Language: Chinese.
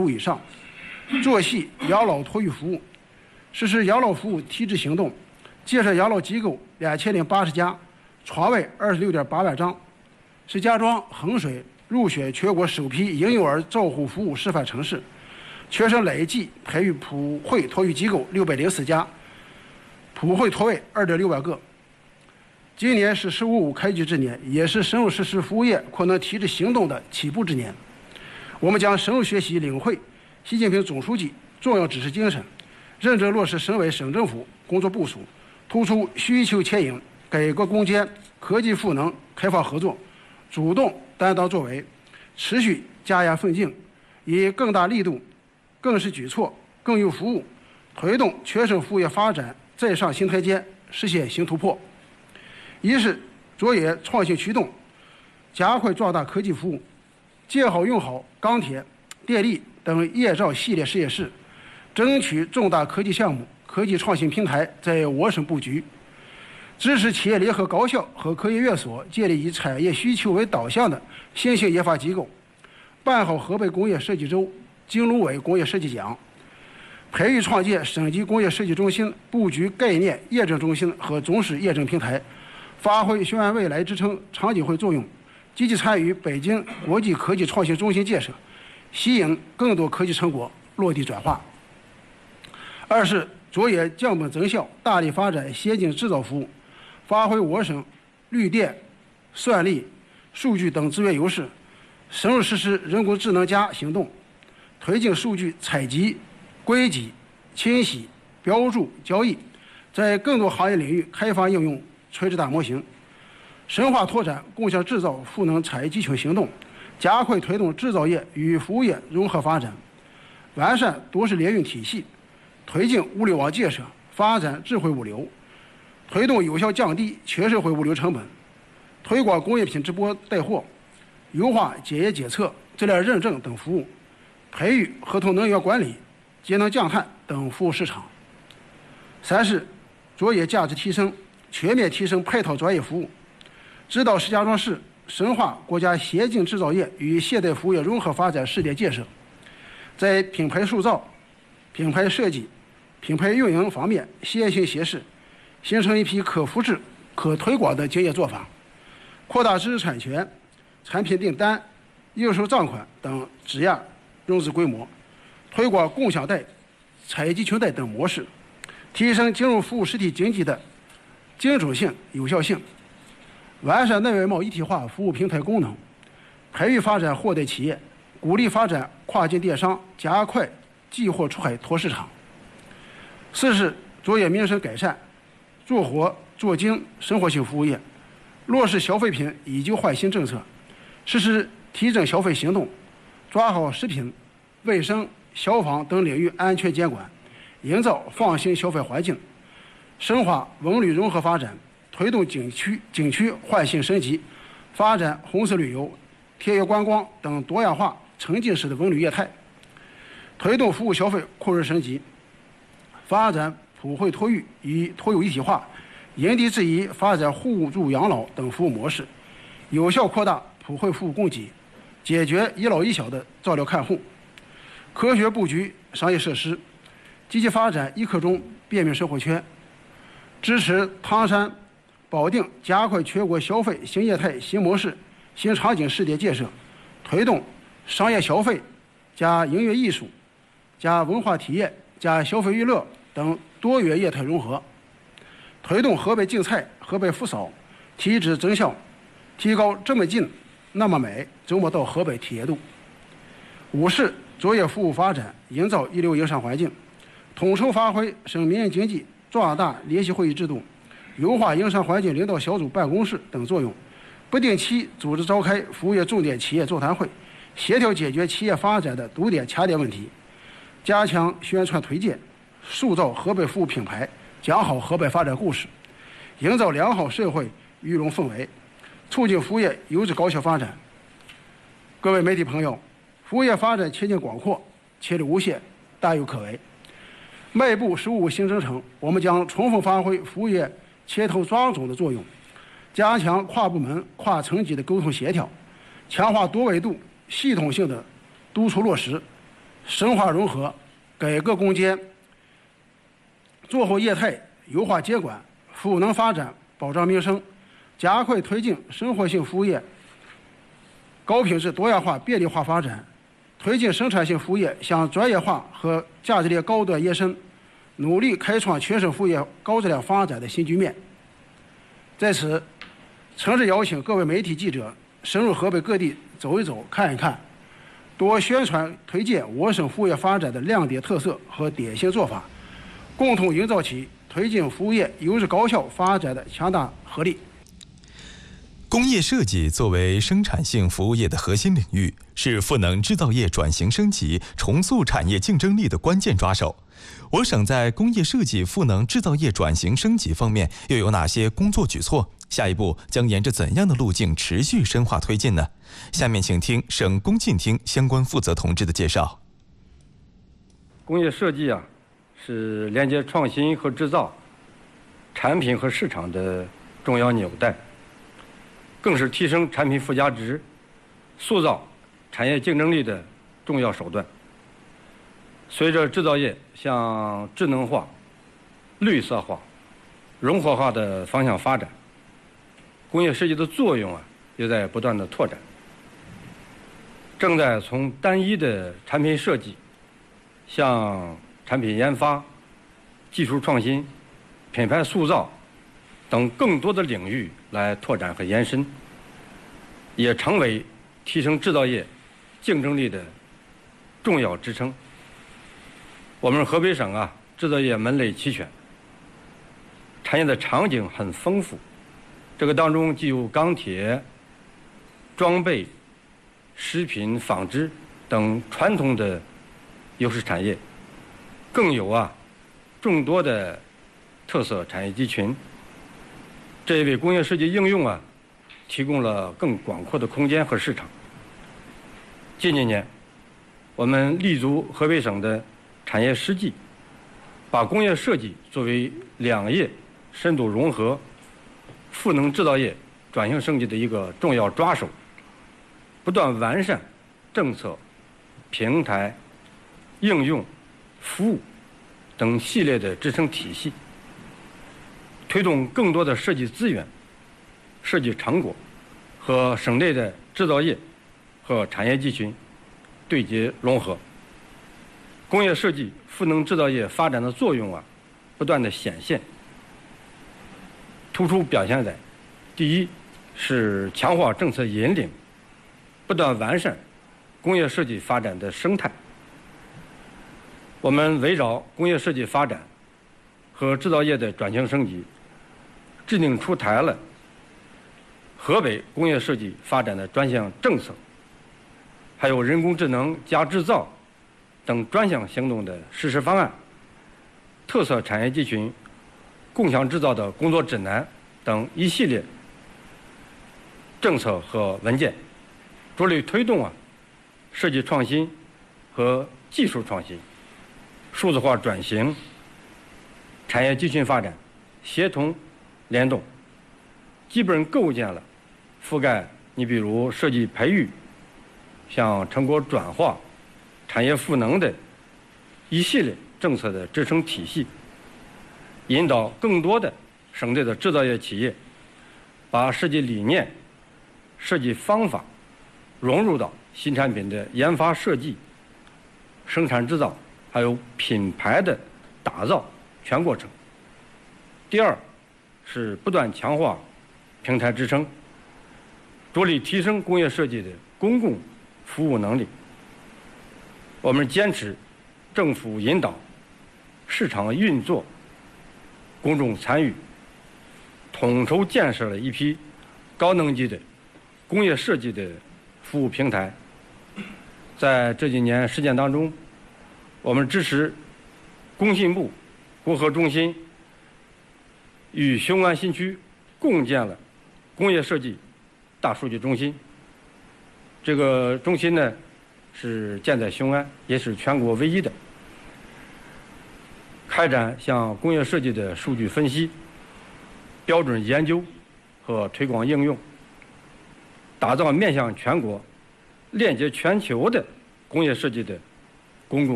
5以上，做细养老托育服务，实施养老服务提质行动，建设养老机构2080家，床位26.8万张，石家庄、衡水入选全国首批婴幼儿照护服务示范城市。全省累计培育普惠托育机构604家，普惠托位2.6万个。今年是“15+5”开局之年，也是深入实施服务业扩能提质行动的起步之年。我们将深入学习领会习近平总书记重要指示精神，认真落实省委省政府工作部署，突出需求牵引、改革攻坚、科技赋能、开放合作，主动担当作为，持续加压奋进，以更大力度、更是举措、更有服务，推动全省服务业发展再上新台阶，实现新突破。一是着眼创新驱动，加快壮大科技服务，建好用好钢铁、电力等业兆系列实验室，争取重大科技项目、科技创新平台在我省布局，支持企业联合高校和科研院所建立以产业需求为导向的新型研发机构，办好河北工业设计周、京鲁委工业设计奖，培育创建省级工业设计中心，布局概念验证中心和总室验证平台，发挥雄安未来支撑场景会作用，积极参与北京国际科技创新中心建设，吸引更多科技成果落地转化。二是着眼降本增效，大力发展先进制造服务，发挥我省绿电、算力、数据等资源优势，深入实施人工智能+行动，推进数据采集、归集、清洗、标注、交易，在更多行业领域开发应用垂直大模型，深化拓展共享制造赋能产业集群行动，加快推动制造业与服务业融合发展，完善多式联运体系，推进物流网建设，发展智慧物流，推动有效降低全社会物流成本，推广工业品直播带货，优化检验检测、质量认证等服务，培育合同能源管理、节能降碳等服务市场。三是着眼价值提升，全面提升配套专业服务，指导石家庄市深化国家先进制造业与现代服务业融合发展试点建设，在品牌塑造、品牌设计、品牌运营方面先行先试，形成一批可复制、可推广的经验做法，扩大知识产权、产品订单、应收账款等质押融资规模，推广共享贷、产业集群贷等模式，提升金融服务实体经济的精准性、有效性，完善内外贸一体化服务平台功能，培育发展货代企业，鼓励发展跨境电商，加快寄货出海拓市场。四是着眼民生改善，做活做精生活性服务业，落实消费品以旧换新政策，实施提振消费行动，抓好食品、卫生、消防等领域安全监管，营造放心消费环境，深化文旅融合发展，推动景区换新升级，发展红色旅游、田园观光等多样化沉浸式的文旅业态，推动服务消费扩容升级，发展普惠托育与托幼一体化，因地制宜发展互助养老等服务模式，有效扩大普惠服务供给，解决一老一小的照料看护，科学布局商业设施，积极发展一刻钟便民生活圈，支持唐山、保定加快全国消费新业态、新模式、新场景试点建设，推动商业消费加音乐艺术加文化体验加消费娱乐等多元业态融合，推动河北竞菜、河北福扫提质增效，提高这么近那么美周末到河北体验度。五是着眼服务发展，营造一流营商环境，统筹发挥省民营经济壮大联席会议制度、优化营商环境领导小组办公室等作用，不定期组织召开服务业重点企业座谈会，协调解决企业发展的堵点卡点问题，加强宣传推荐，塑造河北服务品牌，讲好河北发展故事，营造良好社会舆论氛围，促进服务业优质高效发展。各位媒体朋友，服务业发展前景广阔，潜力无限，大有可为。迈步15新征程，我们将充分发挥服务业牵头抓种的作用，加强跨部门、跨层级的沟通协调，强化多维度、系统性的督促落实， 深化融合，改革攻坚，做好业态，优化监管，服务能发展，保障民生，加快推进生活性服务业高品质多样化便利化发展，推进生产性服务业向专业化和价值链高端延伸，努力开创全省服务业高质量发展的新局面。在此，诚挚邀请各位媒体记者深入河北各地走一走、看一看，多宣传推荐我省服务业发展的亮点特色和典型做法，共同营造起推进服务业优质高效发展的强大合力。 工业设计作为生产性服务业的核心领域，是赋能制造业转型升级、重塑产业竞争力的关键抓手。我省在工业设计赋能制造业转型升级方面又有哪些工作举措？下一步将沿着怎样的路径持续深化推进呢？下面请听省工信厅相关负责同志的介绍。 工业设计是连接创新和制造、产品和市场的重要纽带，更是提升产品附加值、塑造产业竞争力的重要手段。随着制造业向智能化、绿色化、融合化的方向发展，工业设计的作用也在不断的拓展，正在从单一的产品设计向产品研发、技术创新、品牌塑造等更多的领域来拓展和延伸，也成为提升制造业竞争力的重要支撑。我们河北省制造业门类齐全，产业的场景很丰富，这个当中既有钢铁、装备、食品、纺织等传统的优势产业，更有众多的特色产业集群，这也为工业设计应用提供了更广阔的空间和市场。近几年，我们立足河北省的产业实际，把工业设计作为两业深度融合、赋能制造业转型升级的一个重要抓手，不断完善政策、平台、应用、服务等系列的支撑体系，推动更多的设计资源、设计成果和省内的制造业和产业集群对接融合。工业设计赋能制造业发展的作用不断的显现，突出表现在：第一是强化政策引领，不断完善工业设计发展的生态。我们围绕工业设计发展和制造业的转型升级，制定出台了河北工业设计发展的专项政策，还有人工智能加制造等专项行动的实施方案、特色产业集群共享制造的工作指南等一系列政策和文件，着力推动设计创新和技术创新、数字化转型、产业集群发展协同联动，基本构建了覆盖你比如设计培育、向成果转化、产业赋能的一系列政策的支撑体系，引导更多的省内的制造业企业把设计理念、设计方法融入到新产品的研发设计、生产制造还有品牌的打造全过程。第二是不断强化平台支撑，着力提升工业设计的公共服务能力。我们坚持政府引导、市场运作、公众参与，统筹建设了一批高能级的工业设计的服务平台。在这几年实践当中，我们支持工信部国合中心与雄安新区共建了工业设计大数据中心。这个中心呢是建在雄安，也是全国唯一的，开展向工业设计的数据分析、标准研究和推广应用，打造面向全国、链接全球的工业设计的公共